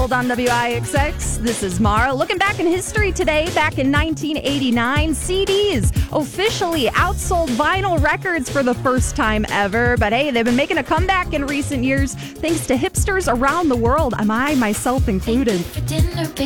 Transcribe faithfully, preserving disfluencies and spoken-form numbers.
World on W I X X. This is Mara. Looking back in history today, back in nineteen eighty-nine, C Ds officially outsold vinyl records for the first time ever. But hey, they've been making a comeback in recent years thanks to hipsters around the world, am I myself included.